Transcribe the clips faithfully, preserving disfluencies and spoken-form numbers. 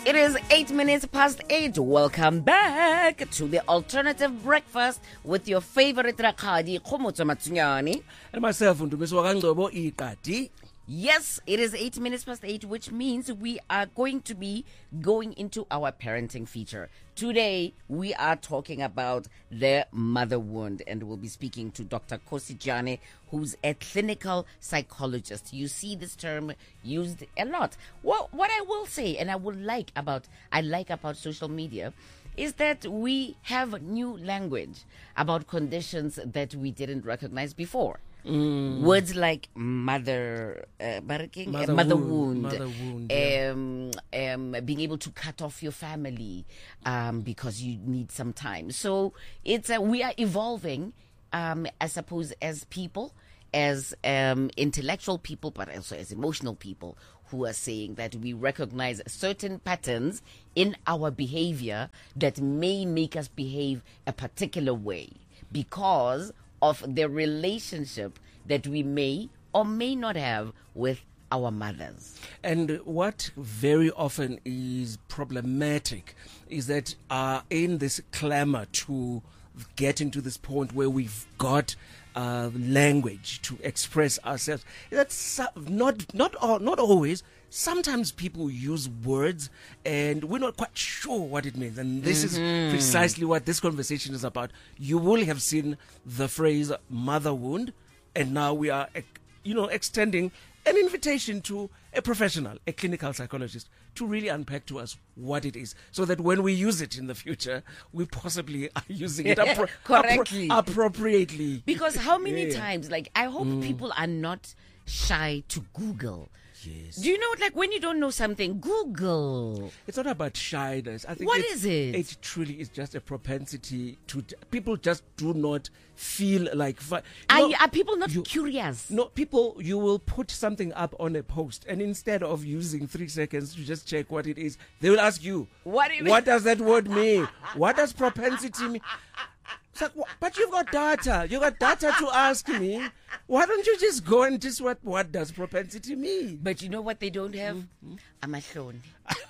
It is eight minutes past eight. Welcome back to the Alternative Breakfast with your favorite Rakadi, Khomotso Matsunyani. And myself, Ndumiso Kangcobo Iqadi. Yes, it is eight minutes past eight, which means we are going to be going into our parenting feature. Today, we are talking about the mother wound, and we'll be speaking to Doctor Kosi Jane, who's a clinical psychologist. You see this term used a lot. Well, what I will say, and I would like about, I like about social media, is that we have new language about conditions that we didn't recognize before. Mm. Words like mother, uh, barking, mother, uh, mother wound, wound, mother wound yeah. um, um, being able to cut off your family um, because you need some time. So it's uh, we are evolving, um, I suppose, as people, as um, intellectual people, but also as emotional people who are saying that we recognize certain patterns in our behavior that may make us behave a particular way because of the relationship that we may or may not have with our mothers. And what very often is problematic is that uh, in this clamor to getting to this point where we've got uh, language to express ourselves, that's not not all, not always. Sometimes people use words and we're not quite sure what it means. And this mm-hmm. is precisely what this conversation is about. You will have seen the phrase mother wound, and now we are, you know, extending an invitation to a professional, a clinical psychologist, to really unpack to us what it is, so that when we use it in the future, we possibly are using it appro- correctly, appro- appropriately. Because how many yeah. times, like, I hope mm. people are not shy to Google. Yes. Do you know, like, when you don't know something, Google. It's not about shyness. I think what it, is it? It truly is just a propensity to. People just do not feel like. Are, know, are people not you, curious? No, people. You will put something up on a post, and instead of using three seconds to just check what it is, they will ask you, "What? Do you what does that word mean? What does propensity mean?" It's like, but you've got data. You've got data to ask me. Why don't you just go and just what what does propensity mean? But you know what they don't have? Mm-hmm. Amahloni.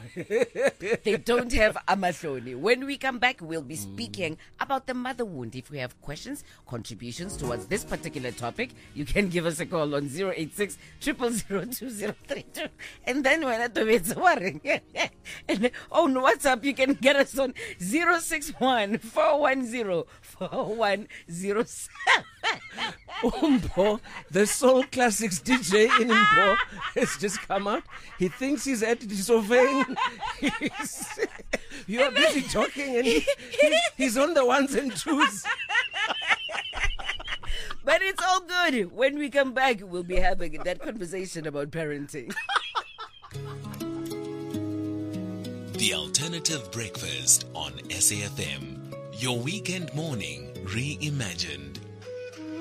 They don't have amahloni. When we come back, we'll be speaking mm. about the mother wound. If you have questions, contributions towards this particular topic, you can give us a call on zero eight six, zero zero zero, two zero three two. And then when it's worrying, and on WhatsApp, you can get us on zero six one, four one zero, four one zero seven. Umbo, the Soul Classics D J in Umbo has just come out. He thinks he's at Disoveng. You are busy talking and he, he, he's on the ones and twos. But it's all good. When we come back, we'll be having that conversation about parenting. The Alternative Breakfast on S A F M. Your weekend morning reimagined.